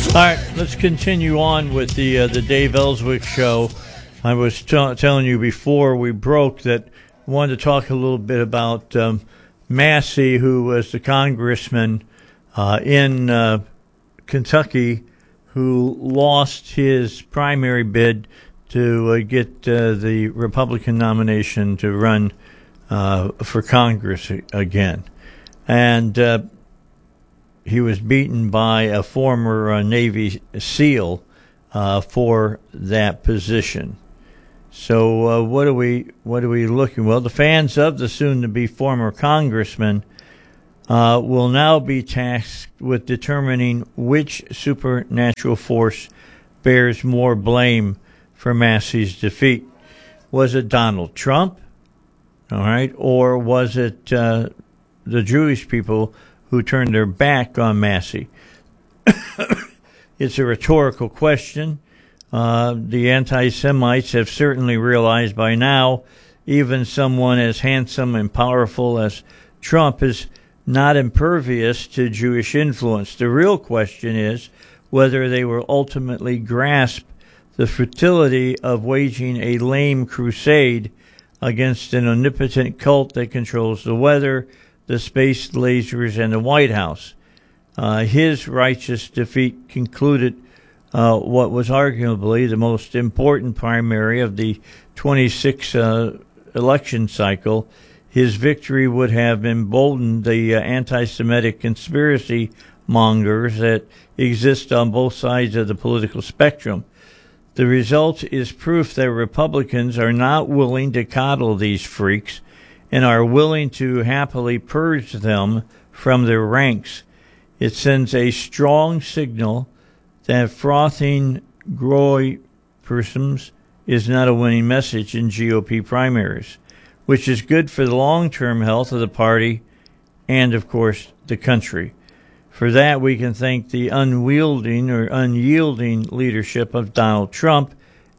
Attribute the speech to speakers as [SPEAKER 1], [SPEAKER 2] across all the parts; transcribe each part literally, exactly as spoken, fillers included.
[SPEAKER 1] All right, let's continue on with the uh, the Dave Ellswick Show. I was t- telling you before we broke that I wanted to talk a little bit about um, Massey, who was the congressman uh, in uh, Kentucky who lost his primary bid to uh, get uh, the Republican nomination to run uh, for Congress again. And uh, he was beaten by a former uh, Navy SEAL uh, for that position. So uh, what are we what are we looking? Well, the fans of the soon-to-be former congressman uh, will now be tasked with determining which supernatural force bears more blame for Massey's defeat. Was it Donald Trump, all right, or was it uh, the Jewish people who turned their back on Massey? It's a rhetorical question. Uh, the anti-Semites have certainly realized by now even someone as handsome and powerful as Trump is not impervious to Jewish influence. The real question is whether they will ultimately grasp the futility of waging a lame crusade against an omnipotent cult that controls the weather, the space lasers, and the White House. Uh, his righteous defeat concluded uh, what was arguably the most important primary of the twenty-six uh, election cycle. His victory would have emboldened the uh, anti-Semitic conspiracy mongers that exist on both sides of the political spectrum. The result is proof that Republicans are not willing to coddle these freaks and are willing to happily purge them from their ranks. It sends a strong signal that frothing groy persons is not a winning message in G O P primaries, which is good for the long-term health of the party and, of course, the country. For that, we can thank the unwielding or unyielding leadership of Donald Trump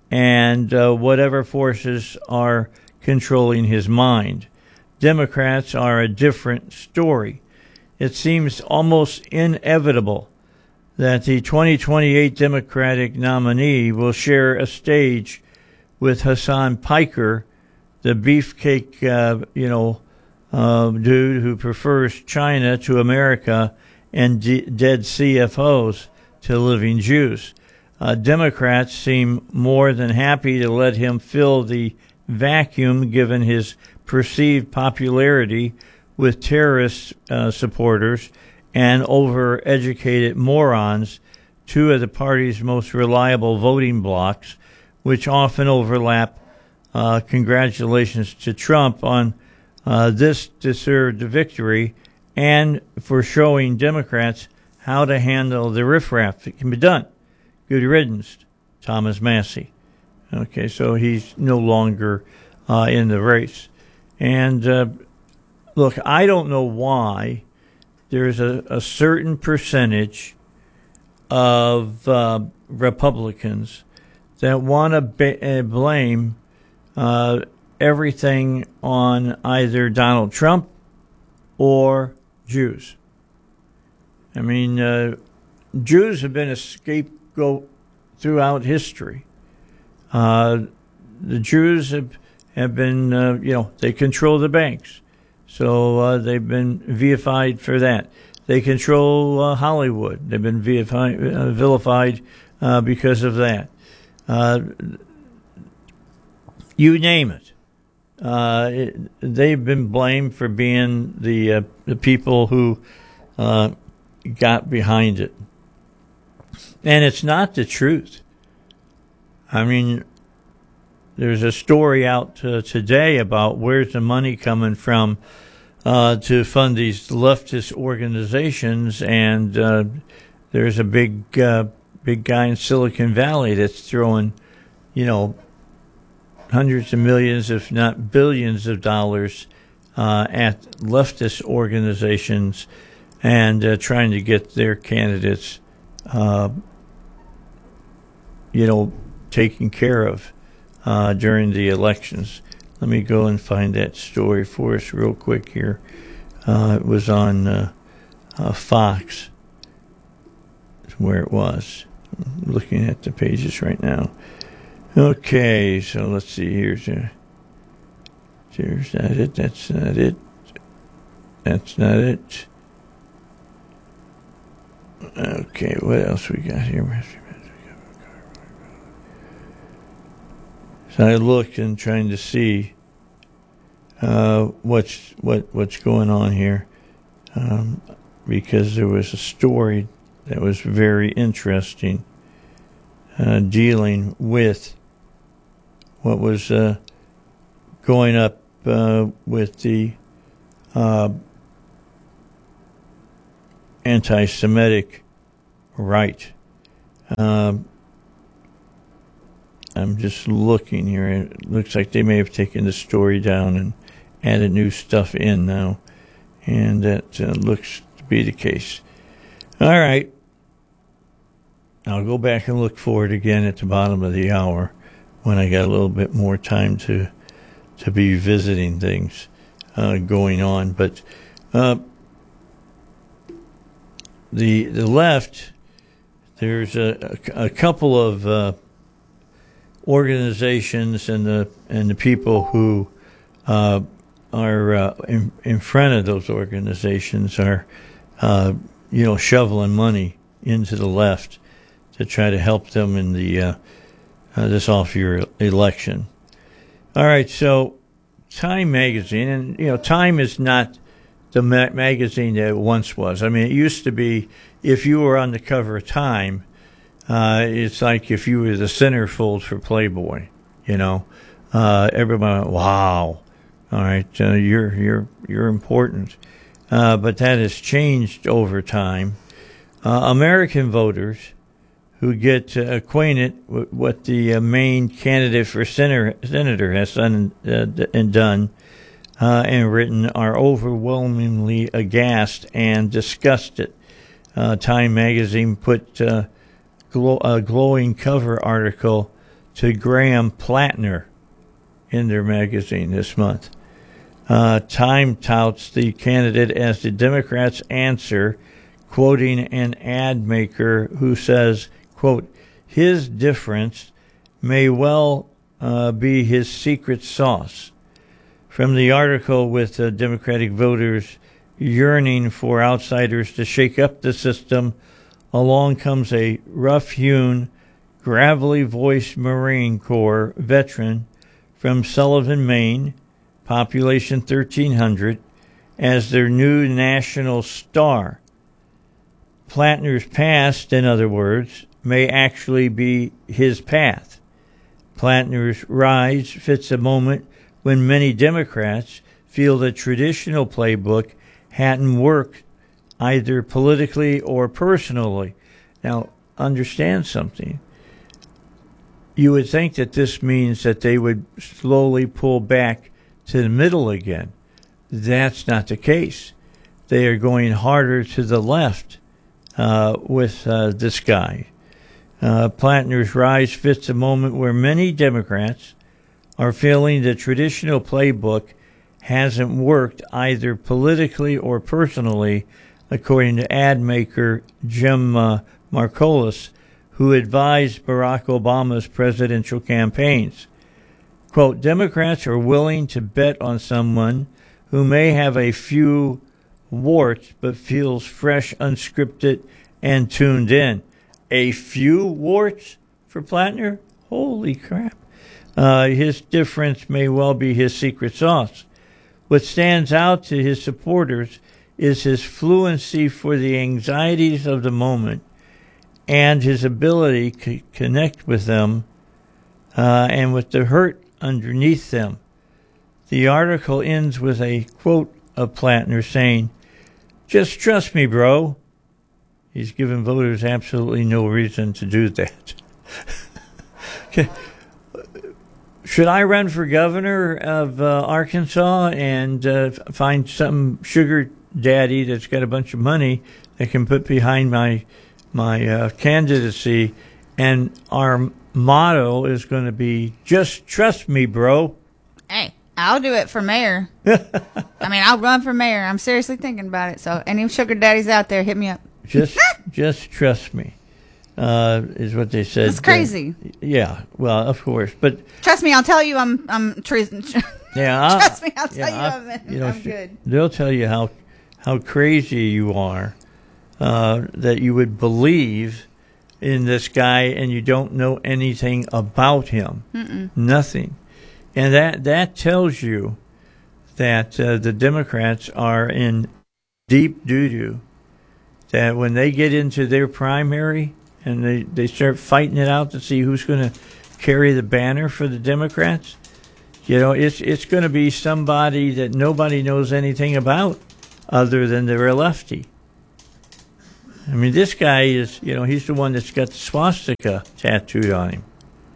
[SPEAKER 1] and uh, whatever forces are controlling his mind. Democrats are a different story. It seems almost inevitable that the twenty twenty-eight Democratic nominee will share a stage with Hassan Piker, the beefcake, uh, you know, uh, dude who prefers China to America and d- dead C F Os to living Jews. Uh, Democrats seem more than happy to let him fill the vacuum given his perceived popularity with terrorist uh, supporters and overeducated morons, two of the party's most reliable voting blocs, which often overlap. Uh, congratulations to Trump on uh, this deserved victory and for showing Democrats how to handle the riffraff. It can be done. Good riddance, Thomas Massey. Okay, so he's no longer uh, in the race. And uh, look, I don't know why there's a, a certain percentage of uh, Republicans that want to ba- uh, blame uh, everything on either Donald Trump or Jews. I mean, uh, Jews have been a scapegoat throughout history. Uh, the Jews have have been, uh, you know, they control the banks. So uh, they've been vilified for that. They control uh, Hollywood. They've been vilified, uh, vilified uh, because of that. Uh, you name it. Uh, it. They've been blamed for being the uh, the people who uh, got behind it. And it's not the truth. I mean, there's a story out uh, today about where's the money coming from uh, to fund these leftist organizations, and uh, there's a big, uh, big guy in Silicon Valley that's throwing, you know, hundreds of millions, if not billions, of dollars uh, at leftist organizations and uh, trying to get their candidates, uh, you know, taken care of. Uh, during the elections. Let me go and find that story for us real quick here. Uh, it was on uh, uh, Fox. where it was. I'm looking at the pages right now. Okay, so let's see. Here's a. Here's not it. That's not it. That's not it. Okay, what else we got here? So I looked and trying to see uh, what's what what's going on here, um, because there was a story that was very interesting, uh, dealing with what was uh, going up uh, with the uh, anti-Semitic right. Um, I'm just looking here. It looks like they may have taken the story down and added new stuff in now. And that uh, looks to be the case. All right. I'll go back and look for it again at the bottom of the hour when I got a little bit more time to to be visiting things uh, going on. But uh, the the left, there's a, a, a couple of uh, organizations and the and the people who uh, are uh, in, in front of those organizations are, uh, you know, shoveling money into the left to try to help them in the uh, uh, this off-year election. All right, so Time magazine, and you know, Time is not the ma- magazine that it once was. I mean, it used to be if you were on the cover of Time. Uh, it's like if you were the centerfold for Playboy, you know, uh, everybody went, wow, all right, uh, you're you're you're important, uh, but that has changed over time. Uh, American voters who get uh, acquainted with what the uh, main candidate for senator, senator has done uh, and done uh, and written are overwhelmingly aghast and disgusted. Uh, Time magazine put. Uh, a glowing cover article to Graham Plattner in their magazine this month. Uh, Time touts the candidate as the Democrats' answer, quoting an ad maker who says, quote, his difference may well uh, be his secret sauce. From the article with uh, Democratic voters yearning for outsiders to shake up the system, along comes a rough-hewn, gravelly-voiced Marine Corps veteran from Sullivan, Maine, population thirteen hundred, as their new national star. Plattner's past, in other words, may actually be his path. Plattner's rise fits a moment when many Democrats feel the traditional playbook hadn't worked either politically or personally. Now, understand something. You would think that this means that they would slowly pull back to the middle again. That's not the case. They are going harder to the left uh, with uh, this guy. Uh, Plattner's rise fits a moment where many Democrats are feeling the traditional playbook hasn't worked either politically or personally, according to ad maker Jim uh, Markolis, who advised Barack Obama's presidential campaigns. Quote, Democrats are willing to bet on someone who may have a few warts but feels fresh, unscripted, and tuned in. A few warts for Plattner? Holy crap. Uh, his difference may well be his secret sauce. What stands out to his supporters is his fluency for the anxieties of the moment and his ability to connect with them uh, and with the hurt underneath them. The article ends with a quote of Plattner saying, just trust me, bro. He's given voters absolutely no reason to do that. Okay. Should I run for governor of uh, Arkansas and uh, find some sugar daddy that's got a bunch of money that can put behind my my uh, candidacy, and our motto is going to be just trust me, bro?
[SPEAKER 2] Hey, I'll do it for mayor. I mean, I'll run for mayor. I'm seriously thinking about it. So any sugar daddies out there, hit me up.
[SPEAKER 1] Just just trust me. uh, is what they said.
[SPEAKER 2] That's crazy.
[SPEAKER 1] Uh, yeah, well, of course, but
[SPEAKER 2] trust me, I'll tell you, I'm I'm treason.
[SPEAKER 1] Yeah, I'll,
[SPEAKER 2] trust me, I'll tell
[SPEAKER 1] yeah,
[SPEAKER 2] you, I'm,
[SPEAKER 1] you know,
[SPEAKER 2] I'm good.
[SPEAKER 1] They'll tell you how how crazy you are, uh, that you would believe in this guy and you don't know anything about him.
[SPEAKER 2] Mm-mm.
[SPEAKER 1] Nothing, and that that tells you that uh, the Democrats are in deep doo-doo. That when they get into their primary and they, they start fighting it out to see who's going to carry the banner for the Democrats, you know, it's it's going to be somebody that nobody knows anything about other than they're a lefty. I mean, this guy is, you know, he's the one that's got the swastika tattooed on him.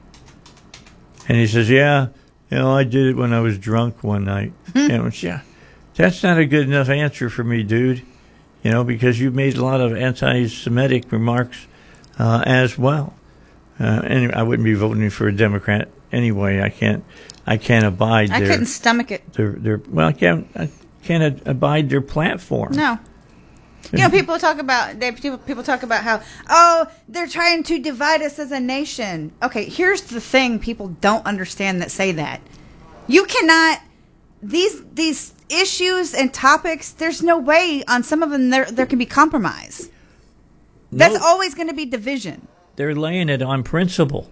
[SPEAKER 1] And he says, yeah, you know, I did it when I was drunk one night. And was, yeah, that's not a good enough answer for me, dude. You know, because you've made a lot of anti-Semitic remarks uh, as well. Uh, and I wouldn't be voting for a Democrat anyway. I can't, I can't abide.
[SPEAKER 2] I
[SPEAKER 1] their,
[SPEAKER 2] couldn't stomach it.
[SPEAKER 1] Their, their, well, I can't, I can't abide their platform.
[SPEAKER 2] No. You know, people talk about they, people, people talk about how, oh, they're trying to divide us as a nation. Okay, here's the thing people don't understand that say that. You cannot, these these issues and topics, there's no way on some of them there, there can be compromise. That's
[SPEAKER 1] No.
[SPEAKER 2] always going to be division.
[SPEAKER 1] They're laying it on principle.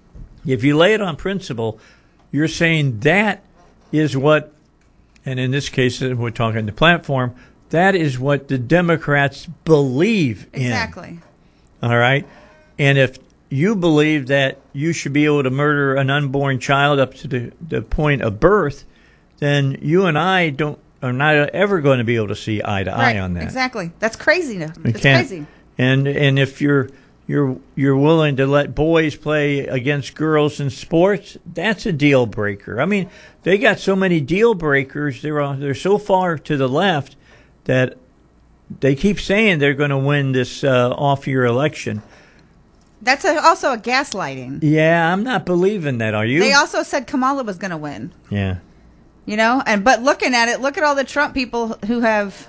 [SPEAKER 1] If you lay it on principle, you're saying that is what, and in this case, we're talking the platform, that is what the Democrats believe in.
[SPEAKER 2] Exactly.
[SPEAKER 1] All right? And if you believe that you should be able to murder an unborn child up to the, the point of birth, then you and I don't are not ever going to be able to see eye to
[SPEAKER 2] Right,
[SPEAKER 1] eye on that.
[SPEAKER 2] exactly. That's crazy.
[SPEAKER 1] We
[SPEAKER 2] It's
[SPEAKER 1] can't-
[SPEAKER 2] crazy.
[SPEAKER 1] And and if you're you're you're willing to let boys play against girls in sports, that's a deal breaker. I mean, they got so many deal breakers. They're uh, they're so far to the left that they keep saying they're going to win this uh, off-year election.
[SPEAKER 2] That's a, also a gaslighting.
[SPEAKER 1] Yeah, I'm not believing that. Are you?
[SPEAKER 2] They also said Kamala was going to win.
[SPEAKER 1] yeah.
[SPEAKER 2] You know, and but looking at it, look at all the Trump people who have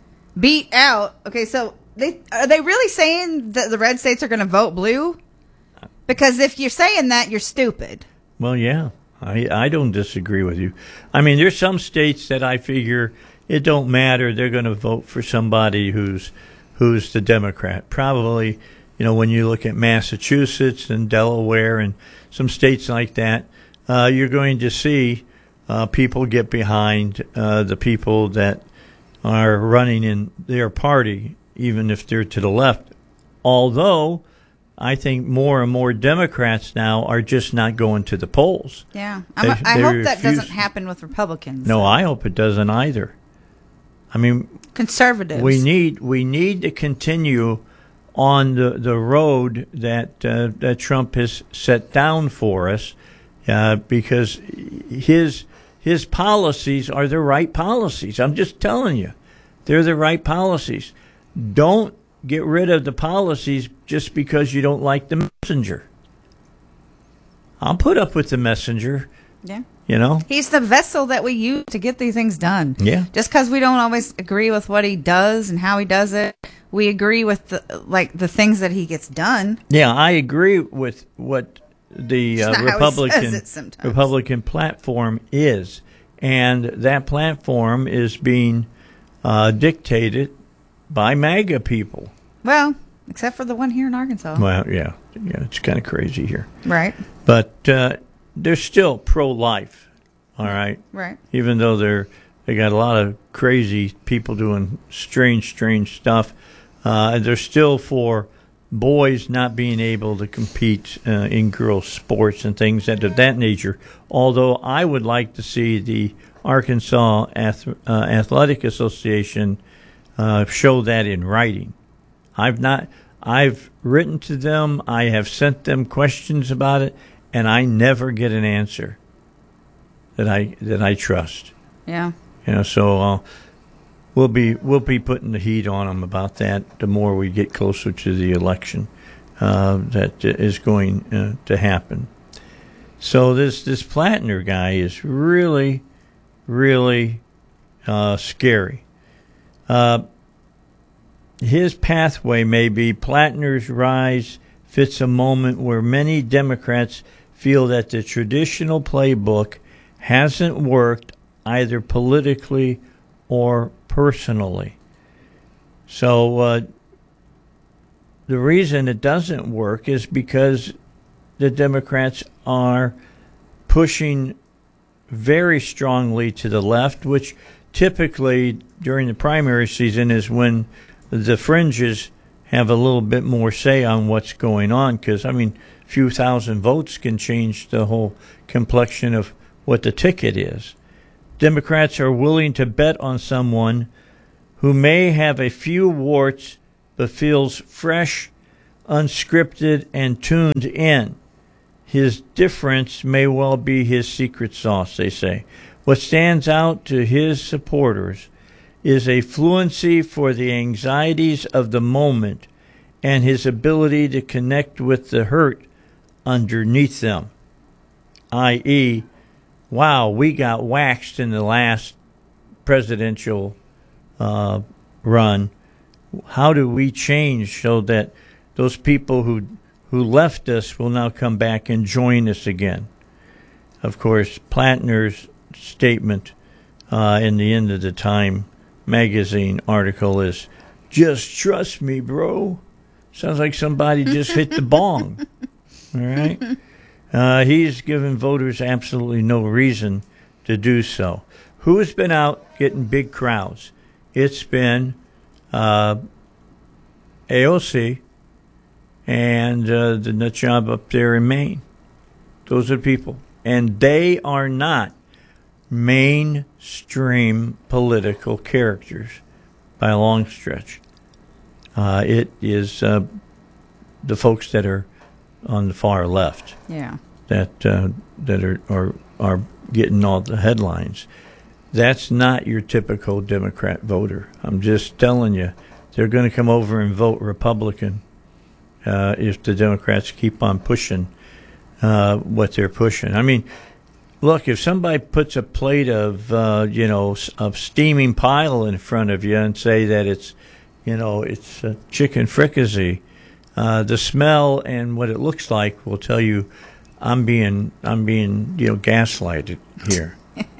[SPEAKER 2] beat out. Okay, so they are they really saying that the red states are going to vote blue? Because if you're saying that, you're stupid.
[SPEAKER 1] Well, yeah, I I don't disagree with you. I mean, there's some states that I figure it don't matter. They're going to vote for somebody who's who's the Democrat. Probably, you know, when you look at Massachusetts and Delaware and some states like that, uh, you're going to see uh, people get behind uh, the people that are running in their party, even if they're to the left. Although I think more and more Democrats now are just not going to the polls.
[SPEAKER 2] Yeah, I'm,
[SPEAKER 1] They-
[SPEAKER 2] I
[SPEAKER 1] they
[SPEAKER 2] hope that
[SPEAKER 1] refuse-
[SPEAKER 2] doesn't happen with Republicans.
[SPEAKER 1] No, I hope it doesn't either. I mean,
[SPEAKER 2] Conservatives.
[SPEAKER 1] we need we need to continue on the the road that uh, that Trump has set down for us, uh, because his his policies are the right policies. I'm just telling you, they're the right policies. Don't get rid of the policies just because you don't like the messenger. I'll put up with the messenger.
[SPEAKER 2] Yeah.
[SPEAKER 1] You know.
[SPEAKER 2] He's the vessel that we use to get these things done.
[SPEAKER 1] Yeah.
[SPEAKER 2] Just because we don't always agree with what he does and how he does it, we agree with the like the things that he gets done.
[SPEAKER 1] Yeah, I agree with what the
[SPEAKER 2] It's
[SPEAKER 1] uh,
[SPEAKER 2] not how he
[SPEAKER 1] Republican
[SPEAKER 2] says it sometimes.
[SPEAKER 1] Republican platform is, and that platform is being uh, dictated by MAGA people.
[SPEAKER 2] Well, except for the one here in Arkansas.
[SPEAKER 1] Well, yeah, yeah, it's kind of crazy here,
[SPEAKER 2] Right.
[SPEAKER 1] but uh, they're still pro-life. All right,
[SPEAKER 2] Right.
[SPEAKER 1] even though they're they got a lot of crazy people doing strange, strange stuff. Uh, they're still for boys not being able to compete uh, in girls' sports and things of that nature. Although I would like to see the Arkansas Ath- uh, Athletic Association uh, show that in writing. I've not. I've written to them. I have sent them questions about it, and I never get an answer that I that I trust.
[SPEAKER 2] Yeah.
[SPEAKER 1] You know, so uh, we'll be we'll be putting the heat on them about that. The more we get closer to the election, uh, that is going uh, to happen. So this this Plattner guy is really, really uh, scary. Uh, his pathway may be Plattner's rise fits a moment where many Democrats feel that the traditional playbook hasn't worked either politically or personally. So uh, the reason it doesn't work is because the Democrats are pushing very strongly to the left, which typically during the primary season is when the fringes have a little bit more say on what's going on, because, I mean, a few thousand votes can change the whole complexion of what the ticket is. Democrats are willing to bet on someone who may have a few warts but feels fresh, unscripted, and tuned in. His difference may well be his secret sauce, they say. What stands out to his supporters is a fluency for the anxieties of the moment and his ability to connect with the hurt underneath them, that is, wow, we got waxed in the last presidential uh, run. How do we change so that those people who who left us will now come back and join us again? Of course, Plattner's statement uh, in the End of the Time magazine article is, just trust me, bro. Sounds like somebody just hit the bong. All right? Uh, he's given voters absolutely no reason to do so. Who has been out getting big crowds? It's been uh, A O C and uh, the nut job up there in Maine. Those are the people. And they are not mainstream political characters by a long stretch. Uh, it is uh, the folks that are on the far left,
[SPEAKER 2] yeah,
[SPEAKER 1] that uh, that are, are are getting all the headlines. That's not your typical Democrat voter. I'm just telling you, they're going to come over and vote Republican uh, if the Democrats keep on pushing uh, what they're pushing. I mean, look, if somebody puts a plate of uh, you know of steaming pile in front of you and say that it's you know it's uh, chicken fricassee. Uh, the smell and what it looks like will tell you I'm being I'm being you know gaslighted here.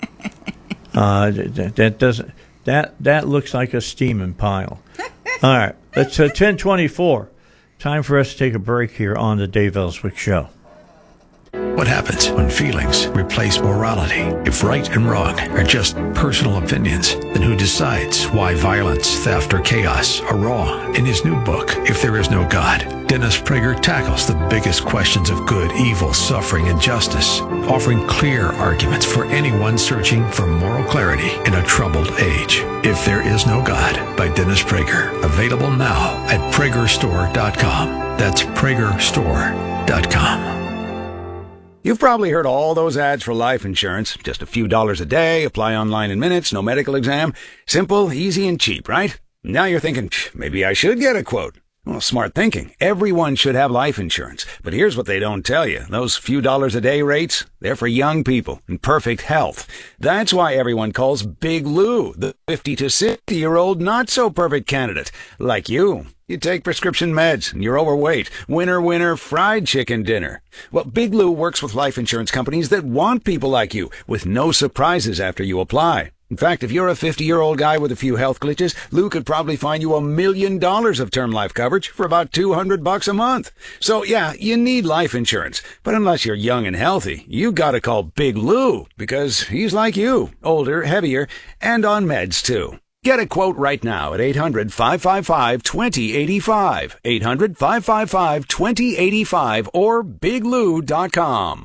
[SPEAKER 1] uh, that, that doesn't that that looks like a steaming pile. All right, it's uh, ten twenty-four. Time for us to take a break here on the Dave Ellswick Show.
[SPEAKER 3] What happens when feelings replace morality? If right and wrong are just personal opinions, then who decides why violence, theft, or chaos are wrong? In his new book, If There Is No God, Dennis Prager tackles the biggest questions of good, evil, suffering, and justice, offering clear arguments for anyone searching for moral clarity in a troubled age. If There Is No God by Dennis Prager. Available now at Prager Store dot com. That's Prager Store dot com.
[SPEAKER 4] You've probably heard all those ads for life insurance. Just a few dollars a day, apply online in minutes, no medical exam. Simple, easy, and cheap, right? Now you're thinking, maybe I should get a quote. Well, smart thinking. Everyone should have life insurance. But here's what they don't tell you. Those few dollars a day rates, they're for young people in perfect health. That's why everyone calls Big Lou the fifty to sixty-year-old not-so-perfect candidate. Like you. You take prescription meds, and you're overweight. Winner, winner, fried chicken dinner. Well, Big Lou works with life insurance companies that want people like you, with no surprises after you apply. In fact, if you're a fifty-year-old guy with a few health glitches, Lou could probably find you a million dollars of term life coverage for about two hundred bucks a month. So, yeah, you need life insurance. But unless you're young and healthy, you gotta call Big Lou, because he's like you, older, heavier, and on meds, too. Get a quote right now at eight hundred, five five five, two oh eight five, eight hundred, five five five, two oh eight five, or big lou dot com.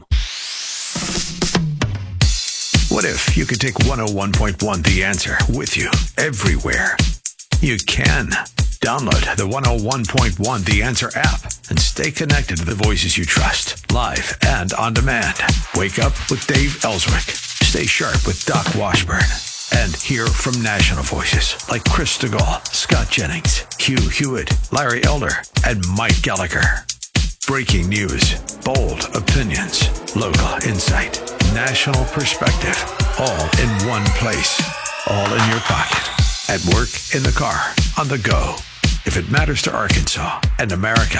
[SPEAKER 3] What if you could take one oh one point one The Answer with you everywhere? You can. Download the one oh one point one The Answer app and stay connected to the voices you trust, live and on demand. Wake up with Dave Ellswick. Stay sharp with Doc Washburn. And hear from national voices like Chris DeGaulle, Scott Jennings, Hugh Hewitt, Larry Elder, and Mike Gallagher. Breaking news, bold opinions, local insight, national perspective, all in one place, all in your pocket, at work, in the car, on the go. If it matters to Arkansas and America,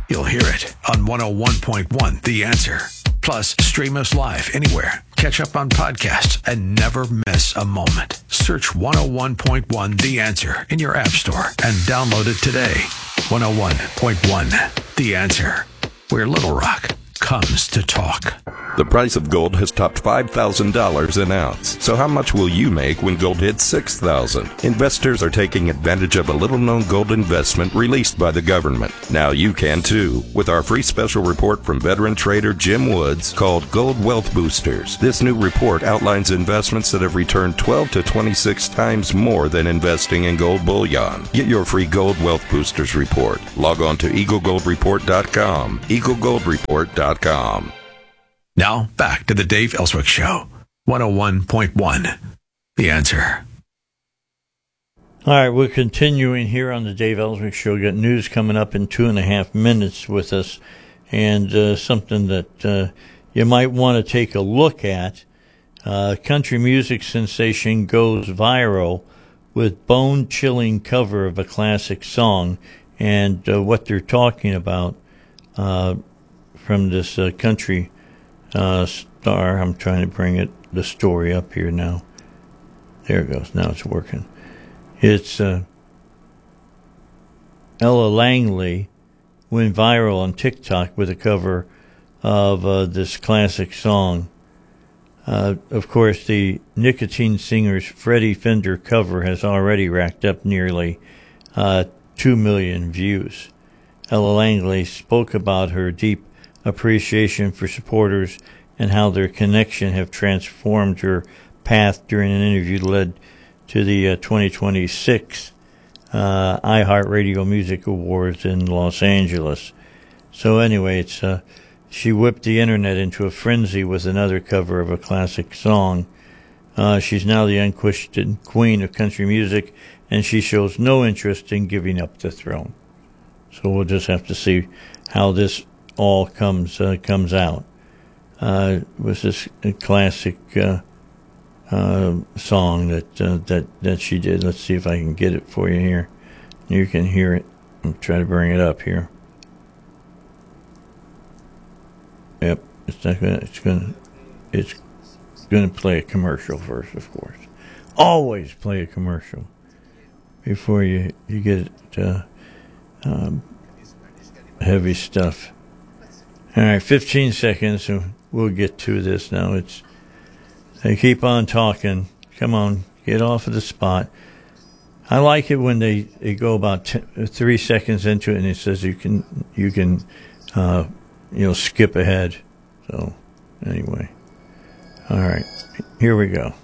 [SPEAKER 3] you'll hear it on one oh one point one The Answer. Plus, stream us live anywhere. Catch up on podcasts and never miss a moment. Search one oh one point one The Answer in your app store and download it today. one oh one point one The Answer, where Little Rock comes to talk.
[SPEAKER 5] The price of gold has topped five thousand dollars an ounce. So how much will you make when gold hits six thousand dollars? Investors are taking advantage of a little-known gold investment released by the government. Now you can too, with our free special report from veteran trader Jim Woods called Gold Wealth Boosters. This new report outlines investments that have returned twelve to twenty-six times more than investing in gold bullion. Get your free Gold Wealth Boosters report. Log on to eagle gold report dot com. eagle gold report dot com.
[SPEAKER 3] Now, back to the Dave Ellswick Show. one oh one point one The Answer.
[SPEAKER 1] All right, we're continuing here on the Dave Ellswick Show. Got news coming up in two and a half minutes with us, and uh, something that uh, you might want to take a look at. Uh, country music sensation goes viral with bone-chilling cover of a classic song, and uh, what they're talking about uh, from this uh, country Uh, star. I'm trying to bring it the story up here now. There it goes. Now it's working. It's uh, Ella Langley went viral on TikTok with a cover of uh, this classic song. Uh, of course, the Nicotine Singers Freddie Fender cover has already racked up nearly uh, two million views. Ella Langley spoke about her deep appreciation for supporters and how their connection have transformed her path during an interview that led to the uh, twenty twenty-six uh, iHeartRadio Music Awards in Los Angeles. So anyway, it's uh, she whipped the internet into a frenzy with another cover of a classic song. Uh, she's now the unquestioned queen of country music, and she shows no interest in giving up the throne. So we'll just have to see how this all comes uh, comes out. Uh, it was this classic uh, uh, song that uh, that that she did. Let's see if I can get it for you here. You can hear it. I'll try to bring it up here. Yep, it's not gonna. It's gonna. It's gonna play a commercial first, of course. Always play a commercial before you you get uh, um, heavy stuff. All right, fifteen seconds, and we'll get to this now. It's they keep on talking. Come on, get off of the spot. I like it when they, they go about ten, three seconds into it, and it says you can you can uh, you know skip ahead. So anyway, all right, here we go.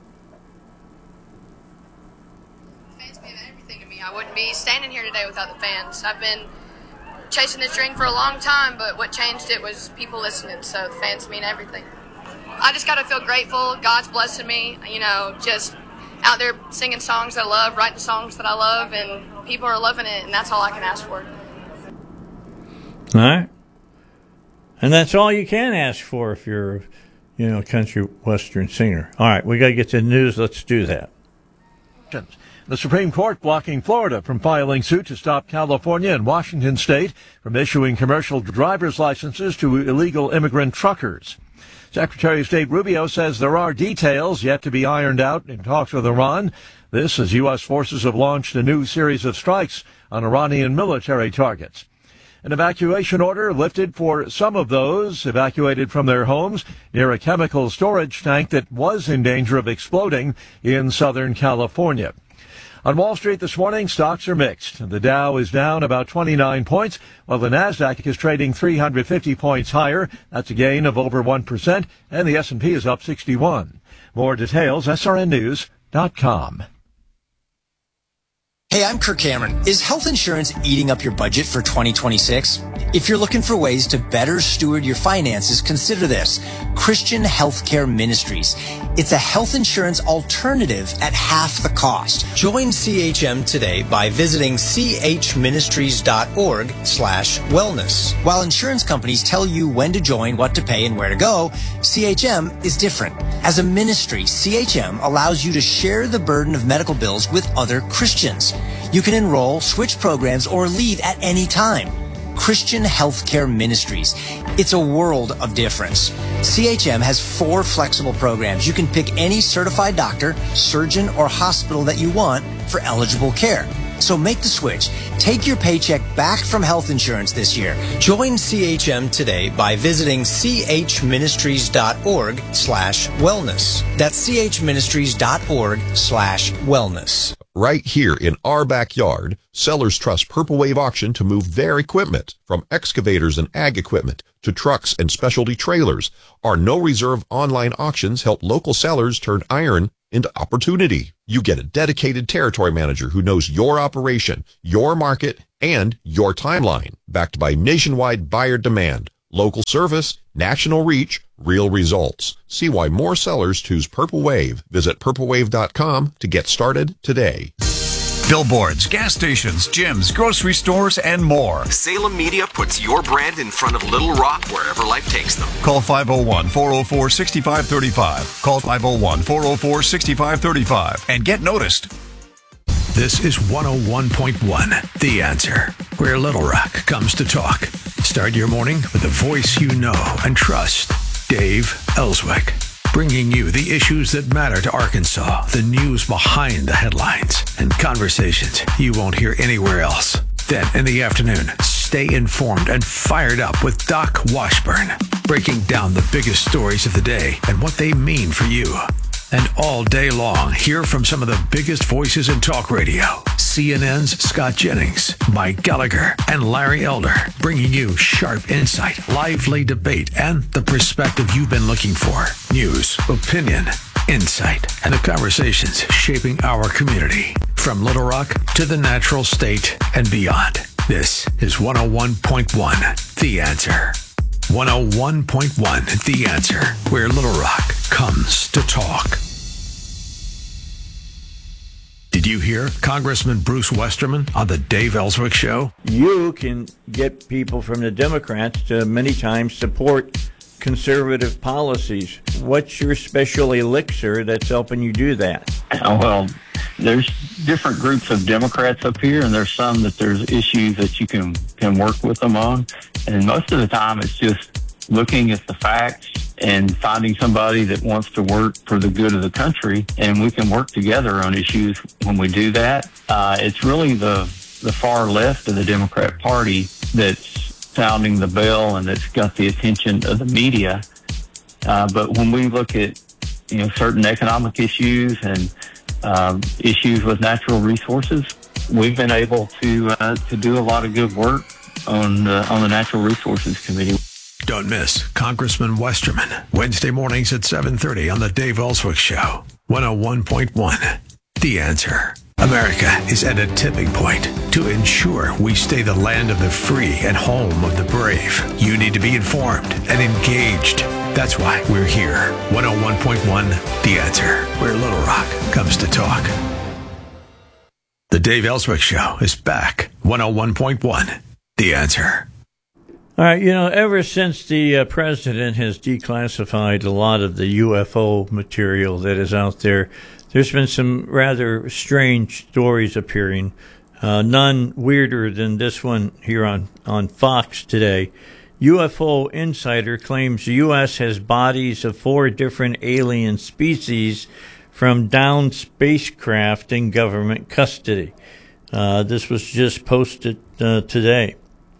[SPEAKER 6] Fans mean everything to me. I wouldn't be standing here today without the fans. I've been chasing this dream for a long time, but what changed it was people listening, so the fans mean everything. I just got to feel grateful. God's blessing me, you know, just out there singing songs that I love, writing songs that I love, and people are loving it, and that's all I can ask for.
[SPEAKER 1] All right. And that's all you can ask for if you're, you know, a country western singer. All right, we got to get to the news. Let's do that.
[SPEAKER 7] The Supreme Court blocking Florida from filing suit to stop California and Washington State from issuing commercial driver's licenses to illegal immigrant truckers. Secretary of State Rubio says there are details yet to be ironed out in talks with Iran. This as U S forces have launched a new series of strikes on Iranian military targets. An evacuation order lifted for some of those evacuated from their homes near a chemical storage tank that was in danger of exploding in Southern California. On Wall Street this morning, stocks are mixed. The Dow is down about twenty-nine points, while the Nasdaq is trading three hundred fifty points higher. That's a gain of over one percent, and the S and P is up sixty-one. More details, S R N news dot com.
[SPEAKER 8] Hey, I'm Kirk Cameron. Is health insurance eating up your budget for twenty twenty-six? If you're looking for ways to better steward your finances, consider this. Christian Healthcare Ministries. It's a health insurance alternative at half the cost. Join C H M today by visiting chministries.org slash wellness. While insurance companies tell you when to join, what to pay, and where to go, C H M is different. As a ministry, C H M allows you to share the burden of medical bills with other Christians. You can enroll, switch programs, or leave at any time. Christian Healthcare Ministries. It's a world of difference. C H M has four flexible programs. You can pick any certified doctor, surgeon, or hospital that you want for eligible care. So make the switch. Take your paycheck back from health insurance this year. Join C H M today by visiting chministries.org slash wellness. That's chministries.org slash wellness.
[SPEAKER 9] Right here in our backyard, sellers trust Purple Wave Auction to move their equipment, from excavators and ag equipment to trucks and specialty trailers. Our no-reserve online auctions help local sellers turn iron into opportunity. You get a dedicated territory manager who knows your operation, your market, and your timeline, backed by nationwide buyer demand, local service, national reach, real results. See why more sellers choose Purple Wave. Visit purple wave dot com to get started today.
[SPEAKER 3] Billboards, gas stations, gyms, grocery stores, and more.
[SPEAKER 10] Salem Media puts your brand in front of Little Rock wherever life takes them.
[SPEAKER 3] Call five oh one, four oh four, six five three five. Call five oh one, four oh four, six five three five and get noticed. This is one oh one point one, The Answer, where Little Rock comes to talk. Start your morning with a voice you know and trust. Dave Ellswick, bringing you the issues that matter to Arkansas, the news behind the headlines, and conversations you won't hear anywhere else. Then in the afternoon, stay informed and fired up with Doc Washburn, breaking down the biggest stories of the day and what they mean for you. And all day long, hear from some of the biggest voices in talk radio. C N N's Scott Jennings, Mike Gallagher, and Larry Elder, bringing you sharp insight, lively debate, and the perspective you've been looking for. News, opinion, insight, and the conversations shaping our community. From Little Rock to the Natural State and beyond. This is one oh one point one, The Answer. one oh one point one, The Answer, where Little Rock comes to talk. Did you hear Congressman Bruce Westerman on the Dave Ellswick Show?
[SPEAKER 1] You can get people from the Democrats to many times support conservative policies. What's your special elixir that's helping you do that?
[SPEAKER 11] Oh, well, there's different groups of Democrats up here, and there's some that there's issues that you can, can work with them on. And most of the time it's just looking at the facts and finding somebody that wants to work for the good of the country, and we can work together on issues when we do that. Uh, it's really the, the far left of the Democrat Party that's sounding the bell and that's got the attention of the media. Uh, but when we look at, you know, certain economic issues and um, issues with natural resources, we've been able to uh, to do a lot of good work on uh, on the Natural Resources Committee.
[SPEAKER 3] Don't miss Congressman Westerman, Wednesday mornings at seven thirty on the Dave Ellswick Show, one oh one point one, The Answer. America is at a tipping point. To ensure we stay the land of the free and home of the brave, you need to be informed and engaged. That's why we're here. one oh one point one, The Answer, where Little Rock comes to talk. The Dave Ellswick Show is back. one oh one point one, The Answer.
[SPEAKER 1] All right, you know, ever since the uh, president has declassified a lot of the U F O material that is out there, there's been some rather strange stories appearing. Uh, none weirder than this one here on, on Fox today. U F O Insider claims the U S has bodies of four different alien species from downed spacecraft in government custody. Uh, this was just posted uh, today.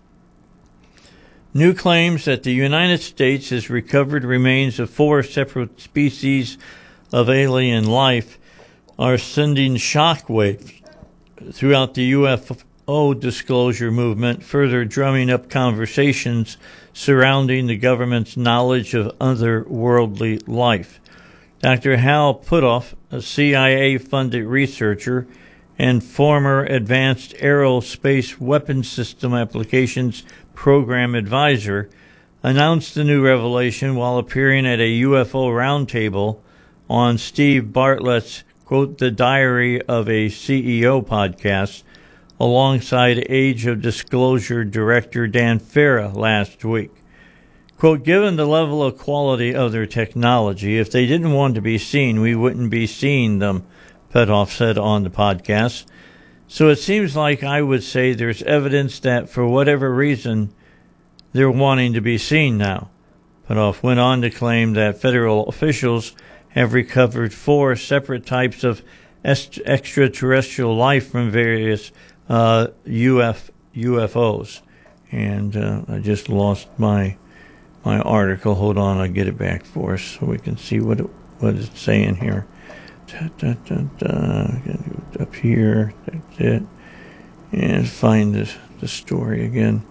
[SPEAKER 1] New claims that the United States has recovered remains of four separate species of alien life are sending shockwaves throughout the U F O disclosure movement, further drumming up conversations surrounding the government's knowledge of otherworldly life. Doctor Hal Puthoff, a C I A-funded researcher and former Advanced Aerospace Weapons System Applications Program Advisor, announced the new revelation while appearing at a U F O roundtable on Steve Bartlett's, quote, The Diary of a C E O podcast, alongside Age of Disclosure director Dan Farah last week. Quote, given the level of quality of their technology, if they didn't want to be seen, we wouldn't be seeing them, Puthoff said on the podcast. So it seems like I would say there's evidence that for whatever reason, they're wanting to be seen now. Puthoff went on to claim that federal officials have recovered four separate types of est- extraterrestrial life from various uh, U F, U F Os. And uh, I just lost my my article. Hold on, I'll get it back for us so we can see what it, what it's saying here. Da, da, da, da. Up here, that's it. And find the, the story again.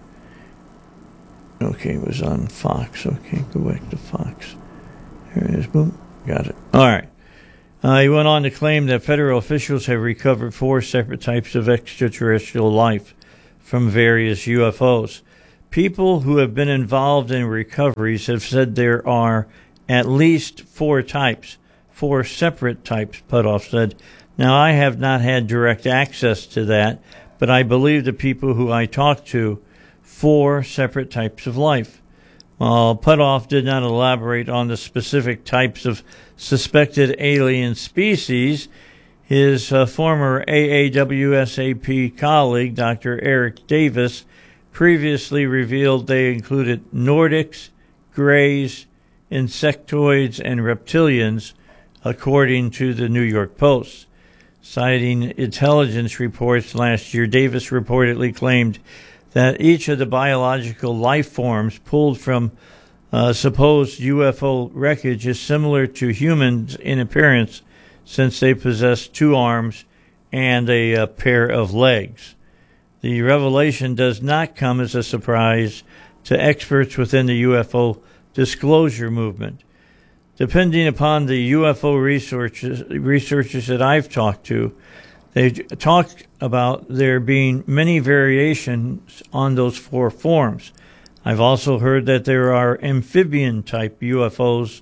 [SPEAKER 1] Okay, it was on Fox. Okay, go back to Fox. There it is. Boom. Got it. All right. Uh, he went on to claim that federal officials have recovered four separate types of extraterrestrial life from various U F Os. People who have been involved in recoveries have said there are at least four types, four separate types, Puthoff said. Now, I have not had direct access to that, but I believe the people who I talked to, four separate types of life. While Puthoff did not elaborate on the specific types of suspected alien species, his uh, former A A W S A P colleague, Doctor Eric Davis, previously revealed they included Nordics, Greys, insectoids, and reptilians, according to the New York Post. Citing intelligence reports last year, Davis reportedly claimed that each of the biological life forms pulled from uh, supposed U F O wreckage is similar to humans in appearance, since they possess two arms and a, a pair of legs. The revelation does not come as a surprise to experts within the U F O disclosure movement. Depending upon the U F O researchers, researchers that I've talked to, they talked about there being many variations on those four forms. I've also heard that there are amphibian-type U F Os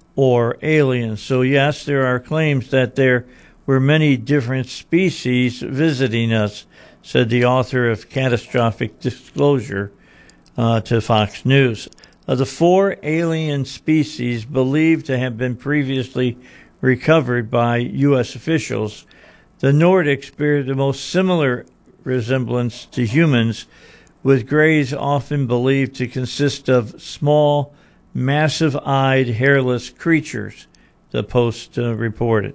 [SPEAKER 1] or aliens. So, yes, there are claims that there were many different species visiting us, said the author of Catastrophic Disclosure uh, to Fox News. Of the four alien species believed to have been previously recovered by U S officials, the Nordics bear the most similar resemblance to humans, with greys often believed to consist of small, massive-eyed, hairless creatures, the Post uh, reported.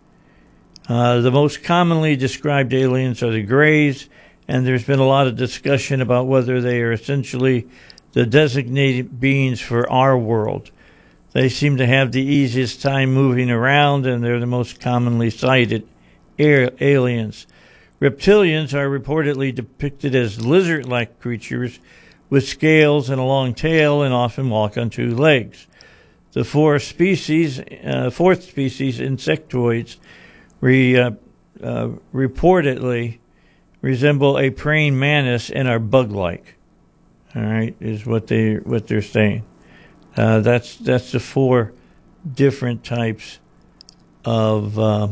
[SPEAKER 1] Uh, the most commonly described aliens are the greys, and there's been a lot of discussion about whether they are essentially the designated beings for our world. They seem to have the easiest time moving around, and they're the most commonly sighted air aliens. Reptilians are reportedly depicted as lizard-like creatures with scales and a long tail, and often walk on two legs. The four species, uh, fourth species, insectoids, re, uh, uh, reportedly resemble a praying mantis and are bug-like. All right, is what they what they're saying. Uh, that's that's the four different types of uh,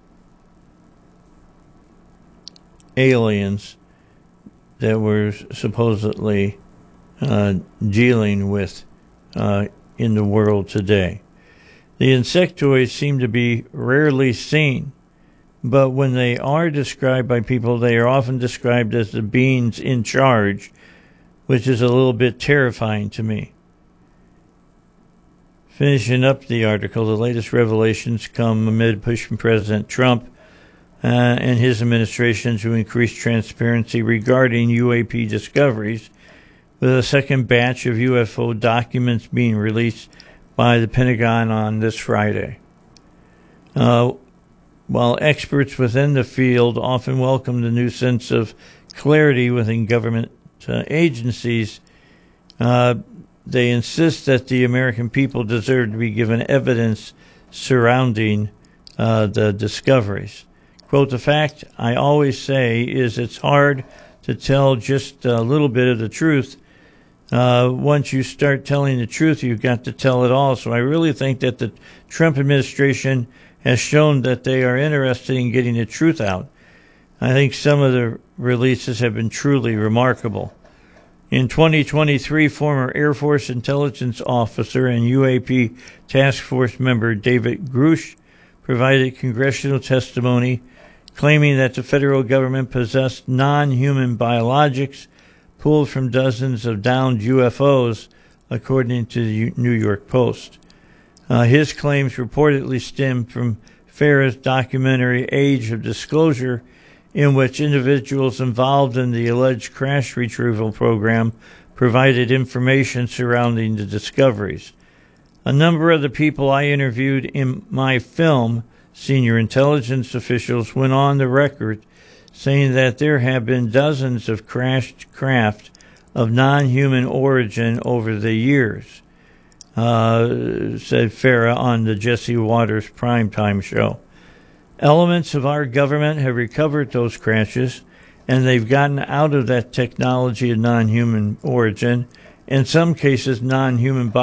[SPEAKER 1] aliens that we're supposedly uh, dealing with uh, in the world today. The insectoids seem to be rarely seen, but when they are described by people, they are often described as the beings in charge, which is a little bit terrifying to me. Finishing up the article, the latest revelations come amid push from President Trump uh, and his administration to increase transparency regarding U A P discoveries, with a second batch of U F O documents being released by the Pentagon on this Friday. Uh, while experts within the field often welcome the new sense of clarity within government uh, agencies, uh, they insist that the American people deserve to be given evidence surrounding uh, the discoveries. Quote, the fact I always say is it's hard to tell just a little bit of the truth. Uh, once you start telling the truth, you've got to tell it all. So I really think that the Trump administration has shown that they are interested in getting the truth out. I think some of the releases have been truly remarkable. In twenty twenty-three, former Air Force intelligence officer and U A P task force member David Grush provided congressional testimony claiming that the federal government possessed non-human biologics pulled from dozens of downed U F Os, according to the New York Post. Uh, his claims reportedly stemmed from FARA's documentary Age of Disclosure, in which individuals involved in the alleged crash retrieval program provided information surrounding the discoveries. A number of the people I interviewed in my film, senior intelligence officials, went on the record saying that there have been dozens of crashed craft of non-human origin over the years, uh, said FARA on the Jesse Waters primetime show. Elements of our government have recovered those crashes, and they've gotten out of that technology of non-human origin, in some cases non-human